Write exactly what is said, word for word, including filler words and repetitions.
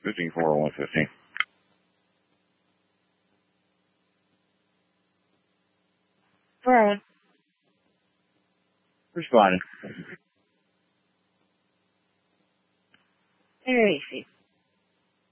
fifteen four oh one fifteen. Right. Responding. Very easy.